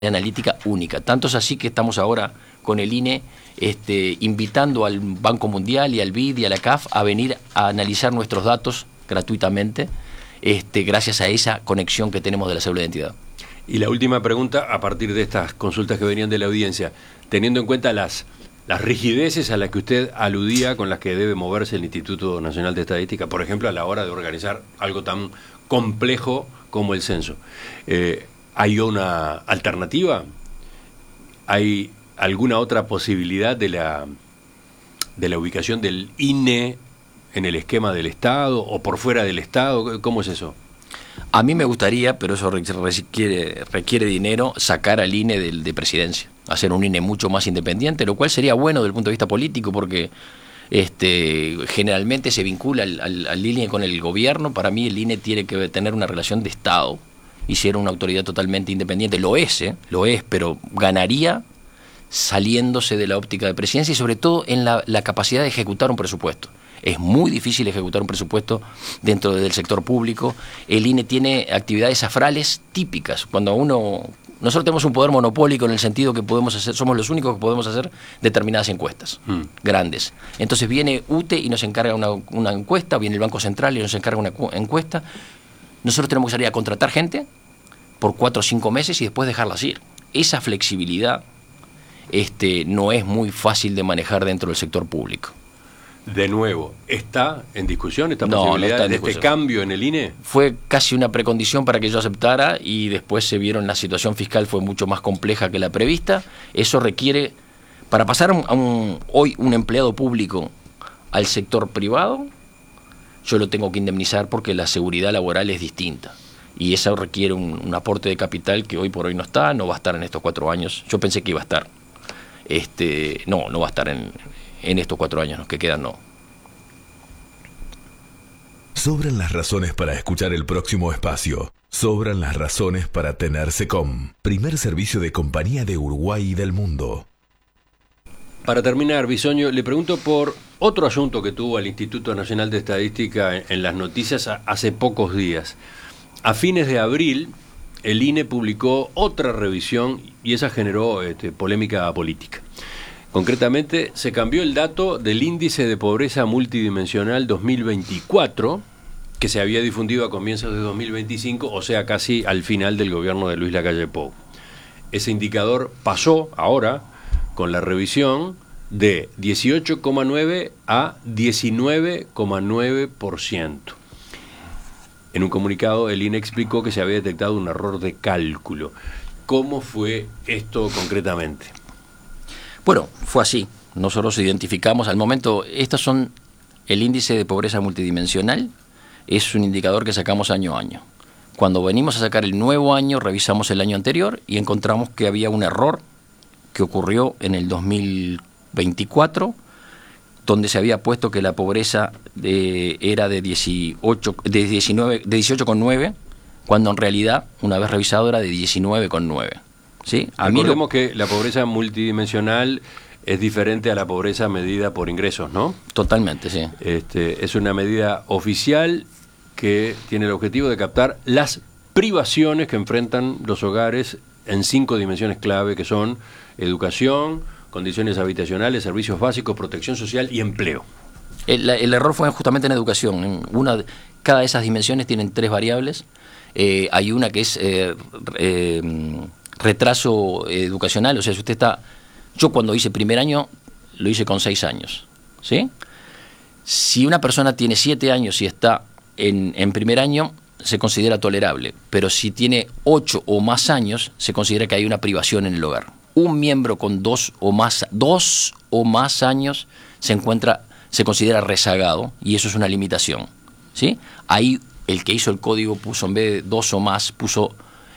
analítica única. Tanto es así que estamos ahora con el INE invitando al Banco Mundial y al BID y a la CAF a venir a analizar nuestros datos gratuitamente, gracias a esa conexión que tenemos de la cédula de identidad. Y la última pregunta, a partir de estas consultas que venían de la audiencia, teniendo en cuenta las rigideces a las que usted aludía con las que debe moverse el Instituto Nacional de Estadística, por ejemplo, a la hora de organizar algo tan complejo como el censo, ¿hay una alternativa? ¿Hay alguna otra posibilidad de la ubicación del INE en el esquema del Estado o por fuera del Estado? ¿Cómo es eso? A mí me gustaría, pero eso requiere dinero, sacar al INE de presidencia, hacer un INE mucho más independiente, lo cual sería bueno desde el punto de vista político, porque generalmente se vincula al INE con el gobierno. Para mí el INE tiene que tener una relación de Estado y ser una autoridad totalmente independiente. Lo es, pero ganaría saliéndose de la óptica de presidencia y sobre todo en la capacidad de ejecutar un presupuesto. Es muy difícil ejecutar un presupuesto dentro del sector público. El INE tiene actividades afrales típicas. Nosotros tenemos un poder monopólico en el sentido que somos los únicos que podemos hacer determinadas encuestas grandes. Entonces viene UTE y nos encarga una encuesta, viene el Banco Central y nos encarga una encuesta. Nosotros tenemos que salir a contratar gente por 4 o 5 meses y después dejarlas ir. Esa flexibilidad no es muy fácil de manejar dentro del sector público. De nuevo, ¿está en discusión esta posibilidad de este cambio en el INE? Fue casi una precondición para que yo aceptara y después se vieron la situación fiscal fue mucho más compleja que la prevista. Eso requiere, para pasar hoy un empleado público al sector privado, yo lo tengo que indemnizar porque la seguridad laboral es distinta. Y eso requiere un aporte de capital que hoy por hoy no va a estar en estos 4 años. Yo pensé que iba a estar. No va a estar en estos 4 años que quedan, no. Sobran las razones para escuchar el próximo espacio. Sobran las razones para tener SECOM, primer servicio de compañía de Uruguay y del mundo. Para terminar, Bisoño, le pregunto por otro asunto que tuvo el Instituto Nacional de Estadística en las noticias hace pocos días. A fines de abril, el INE publicó otra revisión y esa generó polémica política. Concretamente, se cambió el dato del índice de pobreza multidimensional 2024, que se había difundido a comienzos de 2025, o sea, casi al final del gobierno de Luis Lacalle Pou. Ese indicador pasó ahora, con la revisión, de 18,9 a 19,9%. En un comunicado, el INE explicó que se había detectado un error de cálculo. ¿Cómo fue esto concretamente? Bueno, fue así. Nosotros identificamos al momento, estos son el índice de pobreza multidimensional, es un indicador que sacamos año a año. Cuando venimos a sacar el nuevo año, revisamos el año anterior y encontramos que había un error que ocurrió en el 2024, donde se había puesto que la pobreza era de 18,9, cuando en realidad, una vez revisado, era de 19,9. ¿Sí? Recordemos que la pobreza multidimensional es diferente a la pobreza medida por ingresos, ¿no? Totalmente, sí. Es una medida oficial que tiene el objetivo de captar las privaciones que enfrentan los hogares en 5 dimensiones clave, que son educación, condiciones habitacionales, servicios básicos, protección social y empleo. El error fue justamente en educación. Cada de esas dimensiones tienen 3 variables. Hay una que es retraso educacional, o sea, si usted yo cuando hice primer año, lo hice con 6 años, ¿sí? Si una persona tiene 7 años y está en primer año, se considera tolerable, pero si tiene 8 o más años, se considera que hay una privación en el hogar. Un miembro con 2 o más años se considera rezagado, y eso es una limitación, ¿sí? Ahí el que hizo el código puso, en vez de 2 o más, puso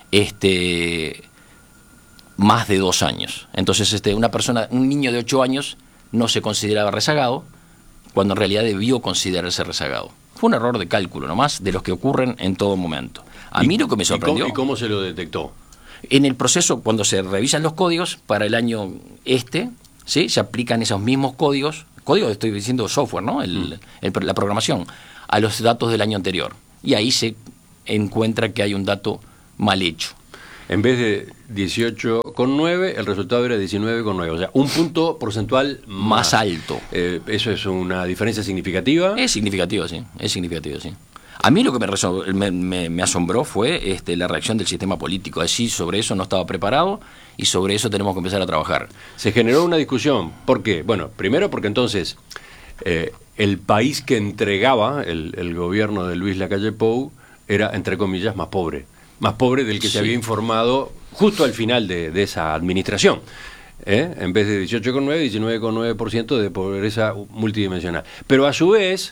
más de 2 años. Entonces un niño de 8 años no se consideraba rezagado, cuando en realidad debió considerarse rezagado. Fue un error de cálculo nomás, de los que ocurren en todo momento. A mí lo que me sorprendió... ¿Y cómo se lo detectó? En el proceso, cuando se revisan los códigos, para el año ¿sí? Se aplican esos mismos códigos estoy diciendo software, ¿no? La programación, a los datos del año anterior. Y ahí se encuentra que hay un dato mal hecho. En vez de 18,9, el resultado era 19,9. O sea, un punto porcentual Más alto. ¿Eso es una diferencia significativa? Es significativo, sí. Es significativo, sí. A mí lo que me asombró fue la reacción del sistema político. Así, sobre eso no estaba preparado y sobre eso tenemos que empezar a trabajar. Se generó una discusión. ¿Por qué? Bueno, primero porque entonces el país que entregaba el gobierno de Luis Lacalle Pou era, entre comillas, más pobre del que se había informado justo al final de esa administración. En vez de 18,9, 19,9% de pobreza multidimensional. Pero a su vez,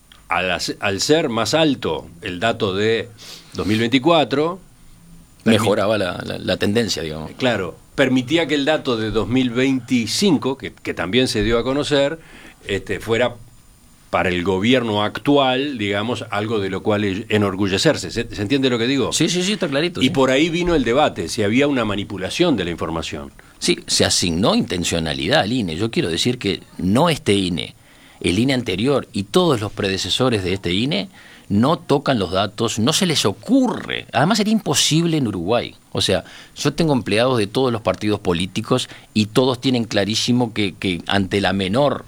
al ser más alto el dato de 2024... Mejoraba la tendencia, digamos. Claro, permitía que el dato de 2025, que también se dio a conocer, fuera para el gobierno actual, digamos, algo de lo cual enorgullecerse. ¿Se entiende lo que digo? Sí, está clarito. Y sí. Por ahí vino el debate, si había una manipulación de la información. Sí, se asignó intencionalidad al INE. Yo quiero decir que no este INE, el INE anterior y todos los predecesores de este INE no tocan los datos, no se les ocurre. Además sería imposible en Uruguay. O sea, yo tengo empleados de todos los partidos políticos y todos tienen clarísimo que ante la menor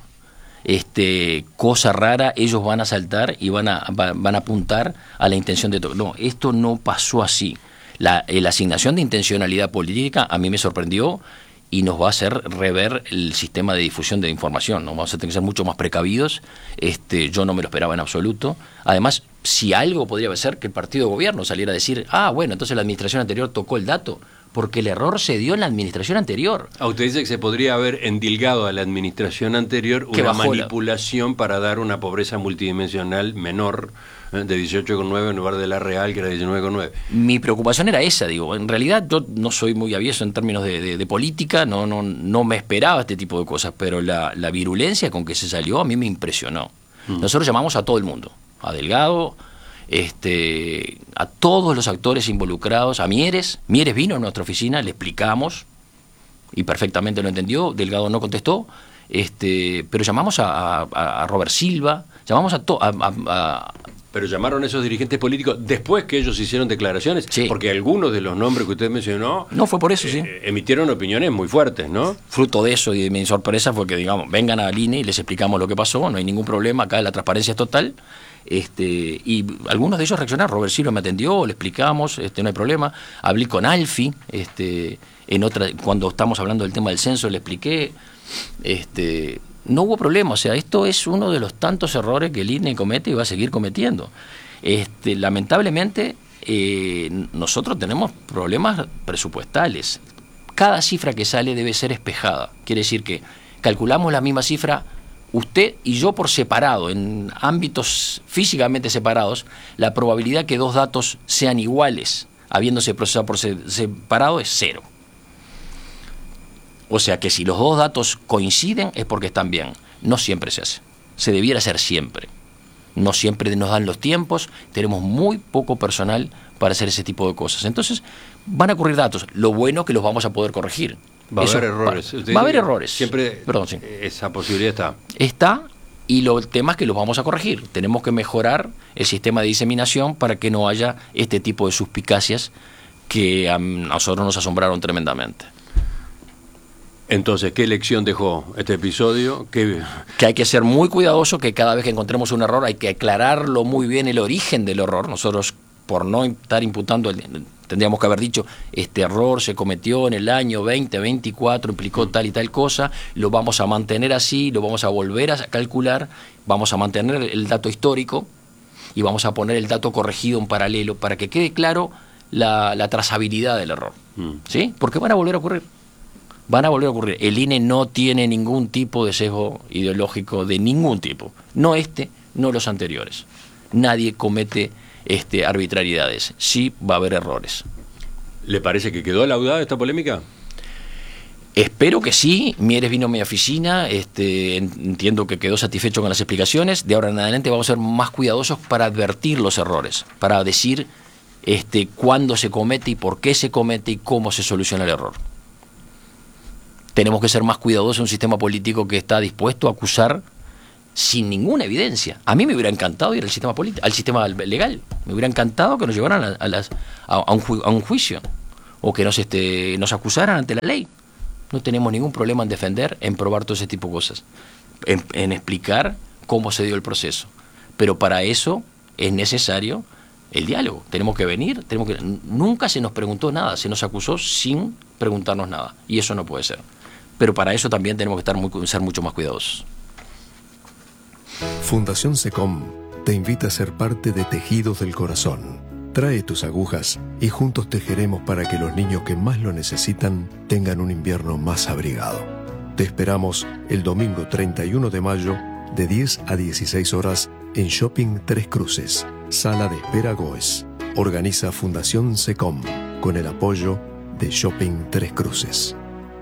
cosa rara, ellos van a saltar y van a apuntar a la intención de tocar. No, esto no pasó así. La asignación de intencionalidad política a mí me sorprendió y nos va a hacer rever el sistema de difusión de información, ¿no? Vamos a tener que ser mucho más precavidos. Yo no me lo esperaba en absoluto. Además, si algo podría ser que el partido de gobierno saliera a decir, bueno, entonces la administración anterior tocó el dato, porque el error se dio en la administración anterior. Usted dice que se podría haber endilgado a la administración anterior una manipulación para dar una pobreza multidimensional menor, de 18,9 en lugar de la real, que era 19,9. Mi preocupación era esa, digo. En realidad yo no soy muy avieso en términos de política, no me esperaba este tipo de cosas, pero la virulencia con que se salió a mí me impresionó. Nosotros llamamos a todo el mundo, a Delgado, a todos los actores involucrados, a Mieres vino a nuestra oficina, le explicamos y perfectamente lo entendió. Delgado no contestó, pero llamamos a Robert Silva, llamamos Pero llamaron a esos dirigentes políticos después que ellos hicieron declaraciones, sí. Porque algunos de los nombres que usted mencionó no fue por eso, sí. Emitieron opiniones muy fuertes, ¿no? Fruto de eso y de mi sorpresa fue que, digamos, vengan al INE y les explicamos lo que pasó, no hay ningún problema, acá la transparencia es total. Y algunos de ellos reaccionaron. Robert Silva me atendió, le explicamos, no hay problema. Hablé con Alfi, cuando estamos hablando del tema del censo le expliqué, no hubo problema. O sea, esto es uno de los tantos errores que el INE comete y va a seguir cometiendo. Lamentablemente nosotros tenemos problemas presupuestales. Cada cifra que sale debe ser espejada. Quiere decir que calculamos la misma cifra usted y yo por separado, en ámbitos físicamente separados, la probabilidad que dos datos sean iguales, habiéndose procesado por separado, es 0. O sea que si los dos datos coinciden es porque están bien. No siempre se hace. Se debiera hacer siempre. No siempre nos dan los tiempos, tenemos muy poco personal para hacer ese tipo de cosas. Entonces, van a ocurrir datos. Lo bueno es que los vamos a poder corregir. Va a haber errores. Va a haber errores. Siempre sí. Esa posibilidad está. Está, y el tema es que los vamos a corregir. Tenemos que mejorar el sistema de diseminación para que no haya este tipo de suspicacias que a nosotros nos asombraron tremendamente. Entonces, ¿qué lección dejó este episodio? Que hay que ser muy cuidadoso, que cada vez que encontremos un error hay que aclararlo muy bien, el origen del error. Nosotros, por no estar imputando, tendríamos que haber dicho, este error se cometió en el año 2024, implicó tal y tal cosa, lo vamos a mantener así, lo vamos a volver a calcular, vamos a mantener el dato histórico y vamos a poner el dato corregido en paralelo para que quede claro la trazabilidad del error. ¿Sí? Porque van a volver a ocurrir. Van a volver a ocurrir. El INE no tiene ningún tipo de sesgo ideológico de ningún tipo. No no los anteriores. Nadie comete arbitrariedades. Sí va a haber errores. ¿Le parece que quedó laudada esta polémica? Espero que sí. Mieres vino a mi oficina, entiendo que quedó satisfecho con las explicaciones. De ahora en adelante vamos a ser más cuidadosos para advertir los errores, para decir cuándo se comete y por qué se comete y cómo se soluciona el error. Tenemos que ser más cuidadosos en un sistema político que está dispuesto a acusar sin ninguna evidencia. A mí me hubiera encantado ir al sistema político, al sistema legal. Me hubiera encantado que nos llevaran a un juicio. o que nos acusaran ante la ley. No tenemos ningún problema en defender, en probar todo ese tipo de cosas, en explicar cómo se dio el proceso. Pero para eso es necesario el diálogo. Tenemos que venir, nunca se nos preguntó nada, se nos acusó sin preguntarnos nada, y eso no puede ser. Pero para eso también tenemos que ser mucho más cuidadosos. Fundación SECOM te invita a ser parte de Tejidos del Corazón. Trae tus agujas y juntos tejeremos para que los niños que más lo necesitan tengan un invierno más abrigado. Te esperamos el domingo 31 de mayo de 10 a 16 horas en Shopping Tres Cruces, Sala de Espera Goes. Organiza Fundación SECOM con el apoyo de Shopping Tres Cruces.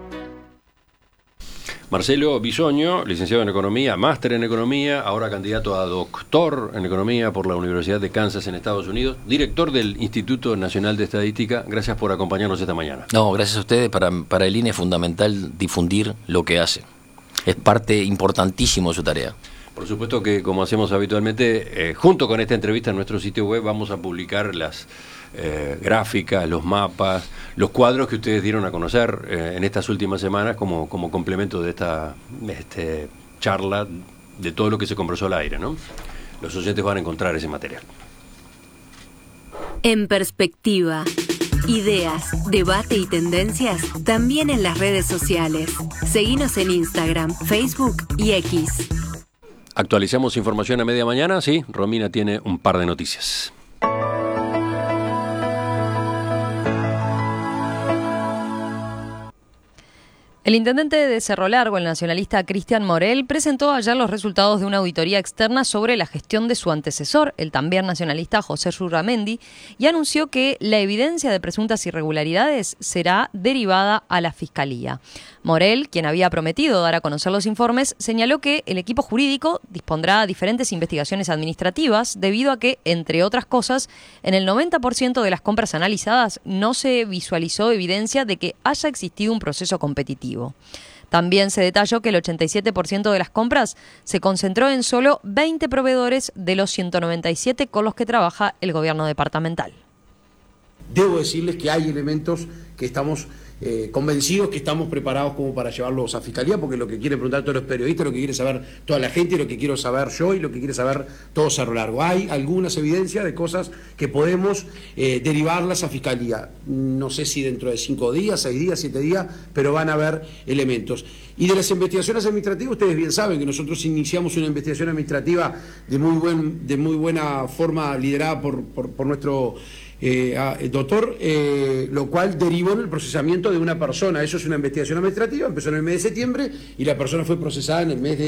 Marcelo Bisoño, licenciado en Economía, máster en Economía, ahora candidato a doctor en Economía por la Universidad de Kansas en Estados Unidos, director del Instituto Nacional de Estadística. Gracias por acompañarnos esta mañana. No, gracias a ustedes. Para el INE es fundamental difundir lo que hace. Es parte importantísimo de su tarea. Por supuesto que, como hacemos habitualmente, junto con esta entrevista en nuestro sitio web vamos a publicar las gráficas, los mapas, los cuadros que ustedes dieron a conocer en estas últimas semanas como complemento de esta charla, de todo lo que se conversó al aire, ¿no? Los oyentes van a encontrar ese material. En perspectiva, ideas, debate y tendencias también en las redes sociales. Seguinos en Instagram, Facebook y X. Actualizamos información a media mañana, sí. Romina tiene un par de noticias. El intendente de Cerro Largo, el nacionalista Cristian Morel, presentó ayer los resultados de una auditoría externa sobre la gestión de su antecesor, el también nacionalista José Yurramendi, y anunció que la evidencia de presuntas irregularidades será derivada a la Fiscalía. Morel, quien había prometido dar a conocer los informes, señaló que el equipo jurídico dispondrá diferentes investigaciones administrativas debido a que, entre otras cosas, en el 90% de las compras analizadas no se visualizó evidencia de que haya existido un proceso competitivo. También se detalló que el 87% de las compras se concentró en solo 20 proveedores de los 197 con los que trabaja el gobierno departamental. Debo decirles que hay elementos que estamos convencidos, que estamos preparados como para llevarlos a Fiscalía, porque lo que quieren preguntar todos los periodistas, lo que quiere saber toda la gente, lo que quiero saber yo y lo que quiere saber todo Cerro Largo. Hay algunas evidencias de cosas que podemos derivarlas a Fiscalía. No sé si dentro de 5 días, 6 días, 7 días, pero van a haber elementos. Y de las investigaciones administrativas, ustedes bien saben que nosotros iniciamos una investigación administrativa de muy buena forma, liderada por nuestro doctor, lo cual derivó en el procesamiento de una persona. Eso es una investigación administrativa, empezó en el mes de septiembre y la persona fue procesada en el mes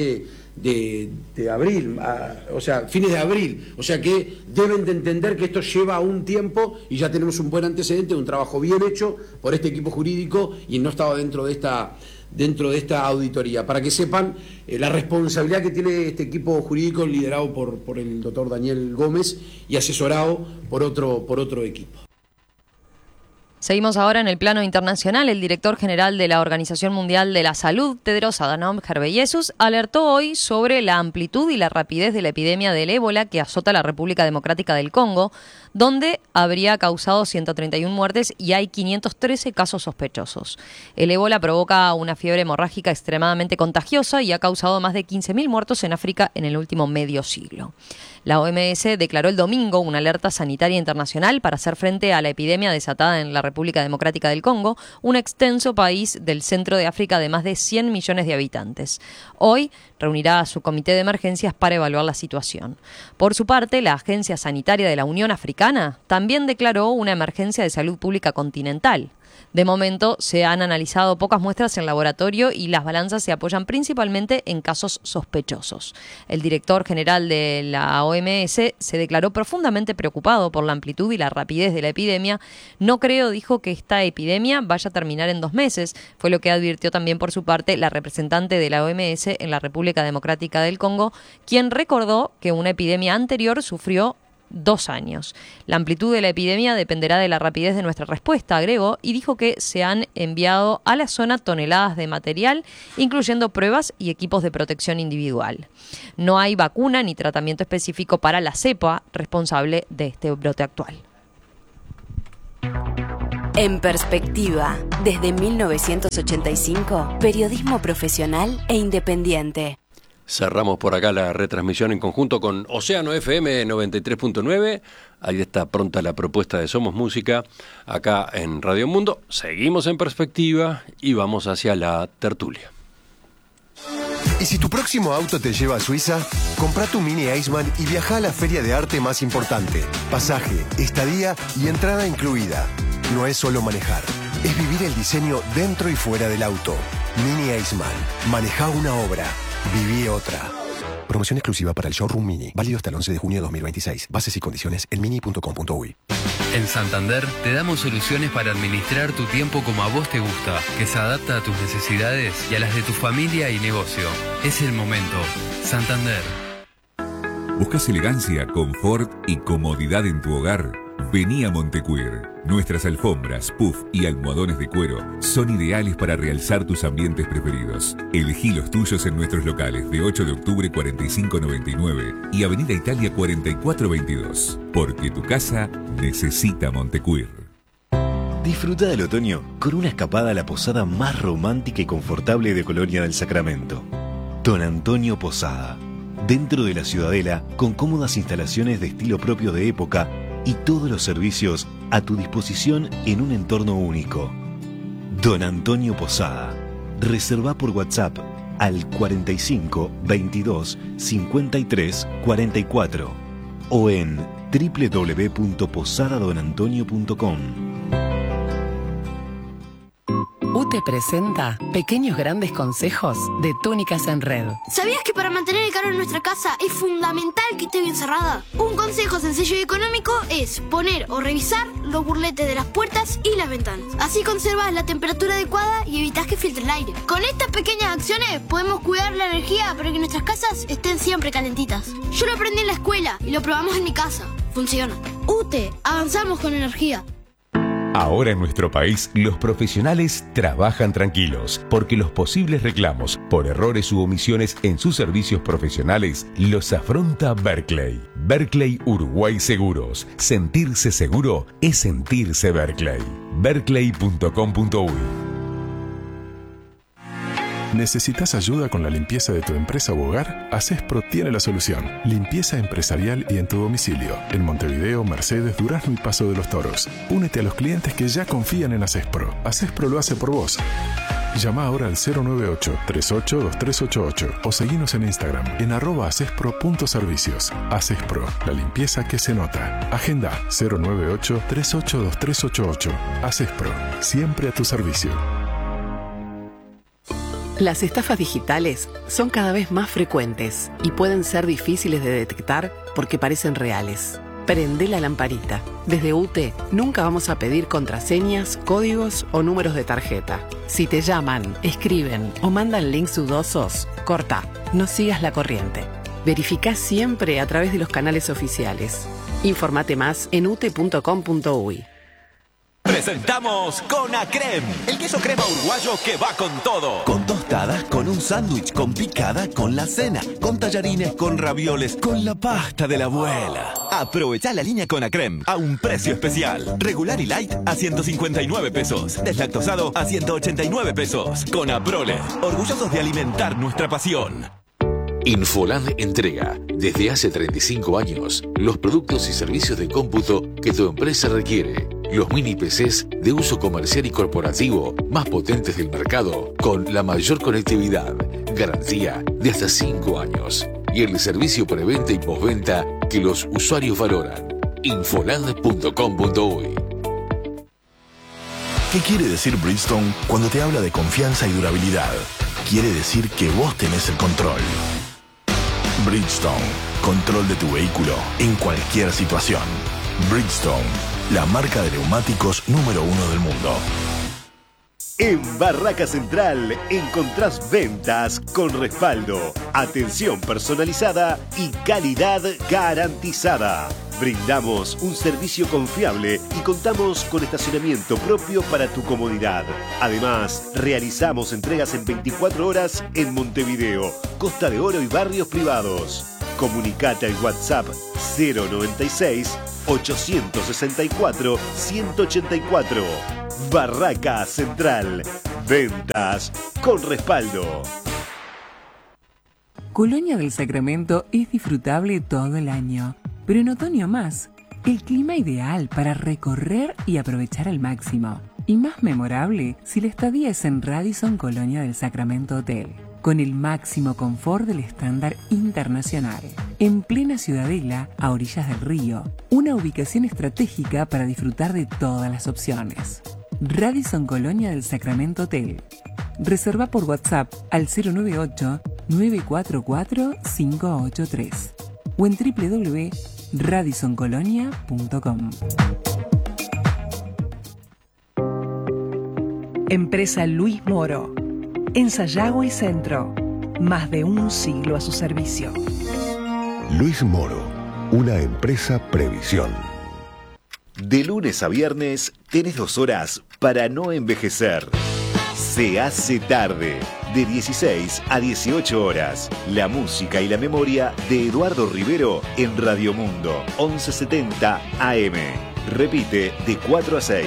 de abril, o sea, fines de abril. O sea que deben de entender que esto lleva un tiempo y ya tenemos un buen antecedente, un trabajo bien hecho por este equipo jurídico y no estaba dentro de esta auditoría, para que sepan la responsabilidad que tiene este equipo jurídico liderado por el doctor Daniel Gómez y asesorado por otro equipo. Seguimos ahora en el plano internacional. El director general de la Organización Mundial de la Salud, Tedros Adhanom Ghebreyesus, alertó hoy sobre la amplitud y la rapidez de la epidemia del ébola que azota la República Democrática del Congo, donde habría causado 131 muertes y hay 513 casos sospechosos. El ébola provoca una fiebre hemorrágica extremadamente contagiosa y ha causado más de 15.000 muertos en África en el último medio siglo. La OMS declaró el domingo una alerta sanitaria internacional para hacer frente a la epidemia desatada en la República Democrática del Congo, un extenso país del centro de África de más de 100 millones de habitantes. Hoy reunirá a su comité de emergencias para evaluar la situación. Por su parte, la Agencia Sanitaria de la Unión Africana también declaró una emergencia de salud pública continental. De momento, se han analizado pocas muestras en laboratorio y las balanzas se apoyan principalmente en casos sospechosos. El director general de la OMS se declaró profundamente preocupado por la amplitud y la rapidez de la epidemia. No creo, dijo, que esta epidemia vaya a terminar en 2 meses. Fue lo que advirtió también por su parte la representante de la OMS en la República Democrática del Congo, quien recordó que una epidemia anterior sufrió 2 años. La amplitud de la epidemia dependerá de la rapidez de nuestra respuesta, agregó, y dijo que se han enviado a la zona toneladas de material, incluyendo pruebas y equipos de protección individual. No hay vacuna ni tratamiento específico para la cepa responsable de este brote actual. En Perspectiva, desde 1985, periodismo profesional e independiente. Cerramos por acá la retransmisión en conjunto con Océano FM 93.9. Ahí está pronta la propuesta de Somos Música acá en Radio Mundo. Seguimos en Perspectiva y vamos hacia la tertulia. Y si tu próximo auto te lleva a Suiza, compra tu Mini Iceman y viaja a la feria de arte más importante. Pasaje, estadía y entrada incluida. No es solo manejar, es vivir el diseño dentro y fuera del auto. Mini Iceman. Maneja una obra. Viví otra. Promoción exclusiva para el Showroom Mini. Válido hasta el 11 de junio de 2026. Bases y condiciones en mini.com.uy. En Santander te damos soluciones para administrar tu tiempo como a vos te gusta, que se adapta a tus necesidades y a las de tu familia y negocio. Es el momento. Santander. ¿Buscas elegancia, confort y comodidad en tu hogar? Vení a Montecuir. Nuestras alfombras, puff y almohadones de cuero son ideales para realzar tus ambientes preferidos. Elegí los tuyos en nuestros locales de 8 de octubre 4599 y Avenida Italia 4422. Porque tu casa necesita Montecuir. Disfruta del otoño con una escapada a la posada más romántica y confortable de Colonia del Sacramento. Don Antonio Posada. Dentro de la Ciudadela, con cómodas instalaciones de estilo propio de época y todos los servicios a tu disposición en un entorno único. Don Antonio Posada. Reserva por WhatsApp al 45 22 53 44 o en www.posadadonantonio.com. UTE presenta Pequeños Grandes Consejos de Túnicas en Red. ¿Sabías que para mantener el calor en nuestra casa es fundamental que esté bien cerrada? Un consejo sencillo y económico es poner o revisar los burletes de las puertas y las ventanas. Así conservas la temperatura adecuada y evitas que filtre el aire. Con estas pequeñas acciones podemos cuidar la energía para que nuestras casas estén siempre calentitas. Yo lo aprendí en la escuela y lo probamos en mi casa. Funciona. UTE, avanzamos con energía. Ahora en nuestro país, los profesionales trabajan tranquilos, porque los posibles reclamos por errores u omisiones en sus servicios profesionales los afronta Berkeley. Berkeley Uruguay Seguros. Sentirse seguro es sentirse Berkeley. Berkeley.com.uy. ¿Necesitas ayuda con la limpieza de tu empresa u hogar? Acespro tiene la solución. Limpieza empresarial y en tu domicilio. En Montevideo, Mercedes, Durazno y Paso de los Toros. Únete a los clientes que ya confían en Acespro. Acespro lo hace por vos. Llama ahora al 098-382388 o seguinos en Instagram en @acespro.servicios. Acespro, la limpieza que se nota. Agenda 098-382388. Acespro, siempre a tu servicio. Las estafas digitales son cada vez más frecuentes y pueden ser difíciles de detectar porque parecen reales. Prende la lamparita. Desde UTE nunca vamos a pedir contraseñas, códigos o números de tarjeta. Si te llaman, escriben o mandan links dudosos, corta, no sigas la corriente. Verificá siempre a través de los canales oficiales. Infórmate más en ute.com.uy. Presentamos Conacrem, el queso crema uruguayo que va con todo. Con tostadas, con un sándwich, con picada, con la cena, con tallarines, con ravioles, con la pasta de la abuela. Aprovechá la línea Conacrem a un precio especial. Regular y light a 159 pesos. Deslactosado a 189 pesos. Con Aprole, orgullosos de alimentar nuestra pasión. Infoland entrega, desde hace 35 años, los productos y servicios de cómputo que tu empresa requiere. Los mini PCs de uso comercial y corporativo más potentes del mercado, con la mayor conectividad, garantía de hasta 5 años y el servicio preventa y postventa que los usuarios valoran. Infoland.com.uy. ¿Qué quiere decir Bridgestone cuando te habla de confianza y durabilidad? Quiere decir que vos tenés el control. Bridgestone, control de tu vehículo en cualquier situación. Bridgestone, la marca de neumáticos número 1 del mundo. En Barraca Central encontrás ventas con respaldo, atención personalizada y calidad garantizada. Brindamos un servicio confiable y contamos con estacionamiento propio para tu comodidad. Además, realizamos entregas en 24 horas en Montevideo, Costa de Oro y barrios privados. Comunicate al WhatsApp 096 864 184. Barraca Central. Ventas con respaldo. Colonia del Sacramento es disfrutable todo el año, pero en otoño más. El clima ideal para recorrer y aprovechar al máximo. Y más memorable si la estadía es en Radisson Colonia del Sacramento Hotel, con el máximo confort del estándar internacional. En plena Ciudadela, a orillas del río, una ubicación estratégica para disfrutar de todas las opciones. Radisson Colonia del Sacramento Hotel. Reserva por WhatsApp al 098-944-583 o en www.radissoncolonia.com. Empresa Luis Moro. En Sayago y Centro. Más de un siglo a su servicio. Luis Moro, una empresa Previsión. De lunes a viernes tenés 2 horas para no envejecer. Se hace tarde, de 16 a 18 horas. La música y la memoria de Eduardo Rivero en Radio Mundo, 1170 AM. Repite de 4 a 6.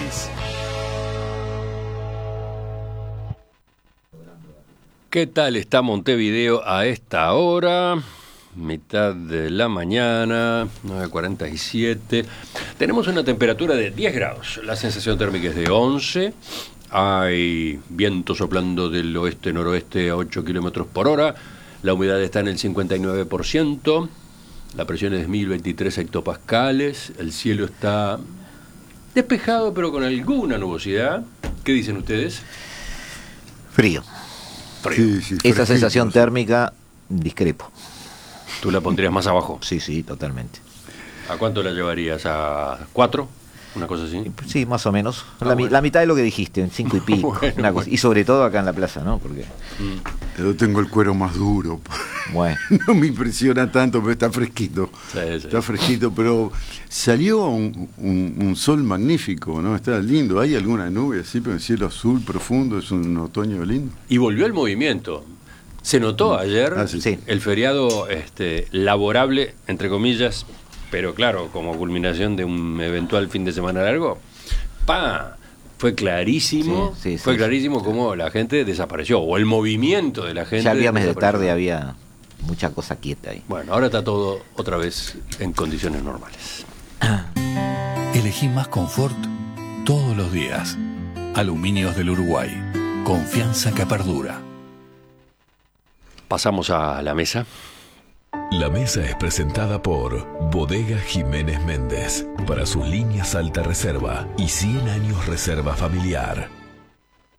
¿Qué tal está Montevideo a esta hora? Mitad de la mañana, 9:47. Tenemos una temperatura de 10 grados. La sensación térmica es de 11. Hay viento soplando del oeste-noroeste a 8 kilómetros por hora. La humedad está en el 59%. La presión es de 1023 hectopascales. El cielo está despejado, pero con alguna nubosidad. ¿Qué dicen ustedes? Frío. Sí, esa sensación térmica, discrepo. ¿Tú la pondrías más abajo? Sí, totalmente. ¿A cuánto la llevarías? ¿A 4? ¿Una cosa así? Sí, más o menos. La mitad de lo que dijiste, en 5 y pico. Una cosa. Y sobre todo acá en la plaza, ¿no? Porque yo tengo el cuero más duro. Bueno. No me impresiona tanto, pero está fresquito. Sí. Está fresquito, pero salió un sol magnífico, ¿no? Está lindo. ¿Hay alguna nube así, pero el cielo azul profundo? Es un otoño lindo. Y volvió el movimiento. Se notó ayer el feriado laborable, entre comillas, pero claro, como culminación de un eventual fin de semana largo, fue clarísimo, fue clarísimo cómo la gente desapareció, o el movimiento de la gente. Ya el viernes de tarde había mucha cosa quieta ahí. Bueno, ahora está todo otra vez en condiciones normales. Elegí más confort todos los días. Aluminios del Uruguay. Confianza que perdura. Pasamos a la mesa. La mesa es presentada por Bodega Jiménez Méndez para sus líneas alta reserva y 100 años reserva familiar.